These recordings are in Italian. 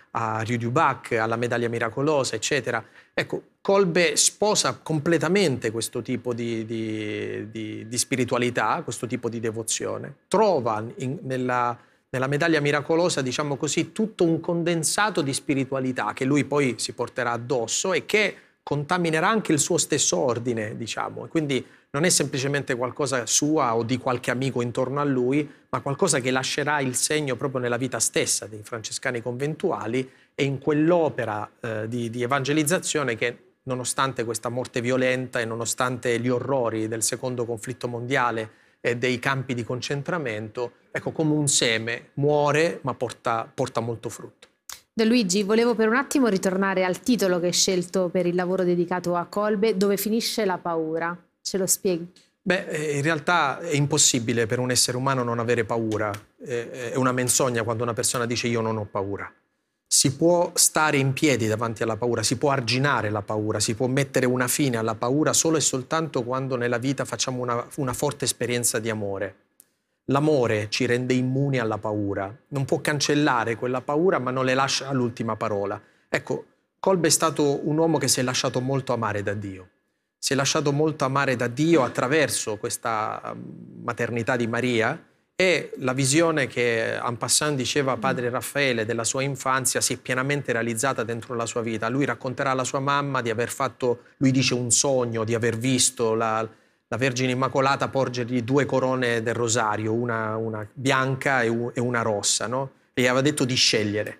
a Rue du Bac, alla Medaglia Miracolosa, eccetera. Ecco, Kolbe sposa completamente questo tipo di spiritualità, questo tipo di devozione. Trova nella Medaglia Miracolosa, diciamo così, tutto un condensato di spiritualità che lui poi si porterà addosso e che contaminerà anche il suo stesso ordine, diciamo. Quindi non è semplicemente qualcosa sua o di qualche amico intorno a lui, ma qualcosa che lascerà il segno proprio nella vita stessa dei francescani conventuali e in quell'opera di evangelizzazione che, nonostante questa morte violenta e nonostante gli orrori del secondo conflitto mondiale e dei campi di concentramento, ecco, come un seme muore ma porta molto frutto. De Luigi, volevo per un attimo ritornare al titolo che hai scelto per il lavoro dedicato a Kolbe, Dove finisce la paura. Ce lo spieghi? Beh, in realtà è impossibile per un essere umano non avere paura. È una menzogna quando una persona dice io non ho paura. Si può stare in piedi davanti alla paura, si può arginare la paura, si può mettere una fine alla paura solo e soltanto quando nella vita facciamo una forte esperienza di amore. L'amore ci rende immuni alla paura, non può cancellare quella paura ma non le lascia l'ultima parola. Ecco, Kolbe è stato un uomo che si è lasciato molto amare da Dio. Si è lasciato molto amare da Dio attraverso questa maternità di Maria e la visione che en passant diceva padre Raffaele della sua infanzia si è pienamente realizzata dentro la sua vita. Lui racconterà alla sua mamma di aver fatto, lui dice, un sogno, di aver visto la Vergine Immacolata porgergli 2 corone del rosario, una bianca e una rossa, no? E gli aveva detto di scegliere.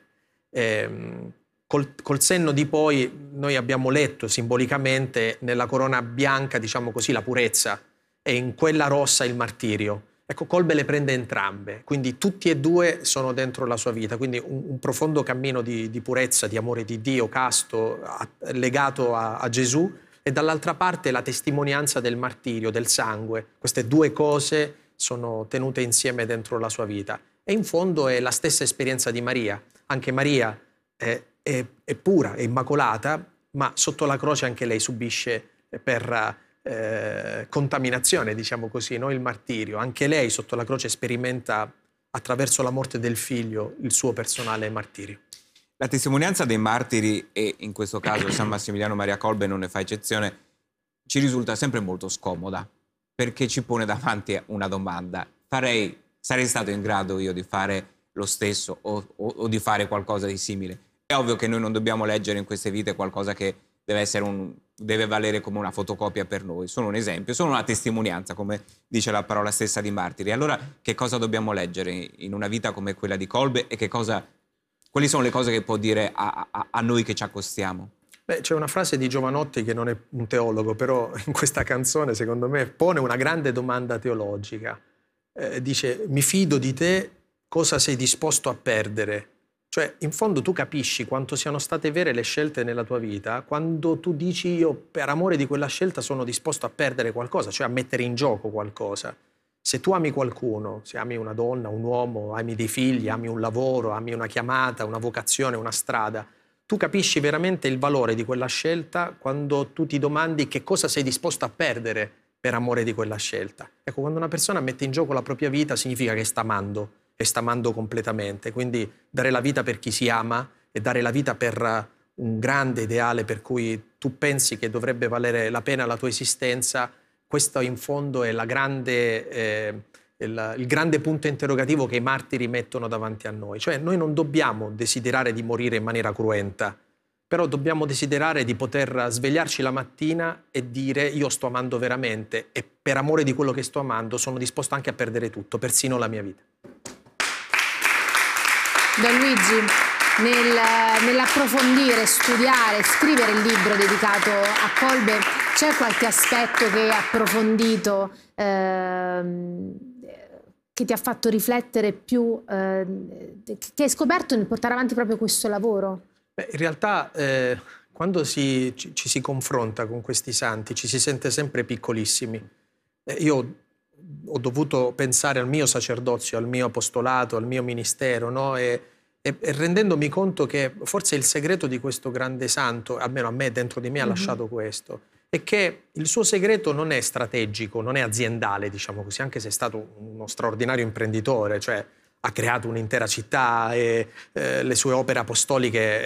Col senno di poi noi abbiamo letto simbolicamente nella corona bianca, diciamo così, la purezza e in quella rossa il martirio. Ecco, Kolbe le prende entrambe, quindi tutti e due sono dentro la sua vita, quindi un profondo cammino di purezza, di amore di Dio, casto, legato a Gesù, e dall'altra parte la testimonianza del martirio, del sangue. Queste 2 cose sono tenute insieme dentro la sua vita. E in fondo è la stessa esperienza di Maria. Anche Maria è pura, è immacolata, ma sotto la croce anche lei subisce per contaminazione, diciamo così, no? Il martirio. Anche lei sotto la croce sperimenta, attraverso la morte del figlio, il suo personale martirio. La testimonianza dei martiri, e in questo caso San Massimiliano Maria Kolbe non ne fa eccezione, ci risulta sempre molto scomoda, perché ci pone davanti una domanda. Sarei stato in grado io di fare lo stesso o di fare qualcosa di simile? È ovvio che noi non dobbiamo leggere in queste vite qualcosa che deve valere come una fotocopia per noi. Sono un esempio, sono una testimonianza, come dice la parola stessa di martiri. Allora, che cosa dobbiamo leggere in una vita come quella di Kolbe e quali sono le cose che può dire a noi che ci accostiamo? Beh, c'è una frase di Giovanotti, che non è un teologo, però in questa canzone, secondo me, pone una grande domanda teologica. Dice, mi fido di te, cosa sei disposto a perdere? Cioè, in fondo tu capisci quanto siano state vere le scelte nella tua vita quando tu dici io per amore di quella scelta sono disposto a perdere qualcosa, cioè a mettere in gioco qualcosa. Se tu ami qualcuno, se ami una donna, un uomo, ami dei figli, ami un lavoro, ami una chiamata, una vocazione, una strada, tu capisci veramente il valore di quella scelta quando tu ti domandi che cosa sei disposto a perdere per amore di quella scelta. Ecco, quando una persona mette in gioco la propria vita significa che sta amando, e sta amando completamente. Quindi dare la vita per chi si ama e dare la vita per un grande ideale per cui tu pensi che dovrebbe valere la pena la tua esistenza, questo in fondo è il grande punto interrogativo che i martiri mettono davanti a noi. Cioè noi non dobbiamo desiderare di morire in maniera cruenta, però dobbiamo desiderare di poter svegliarci la mattina e dire io sto amando veramente e per amore di quello che sto amando sono disposto anche a perdere tutto, persino la mia vita. Don Luigi, nell'approfondire, studiare, scrivere il libro dedicato a Kolbe, c'è qualche aspetto che hai approfondito, che ti ha fatto riflettere più, che hai scoperto nel portare avanti proprio questo lavoro? Beh, in realtà quando ci si confronta con questi santi ci si sente sempre piccolissimi. Io ho dovuto pensare al mio sacerdozio, al mio apostolato, al mio ministero, no? E rendendomi conto che forse il segreto di questo grande santo, almeno a me, dentro di me ha lasciato questo, è che il suo segreto non è strategico, non è aziendale, diciamo così, anche se è stato uno straordinario imprenditore, cioè ha creato un'intera città e le sue opere apostoliche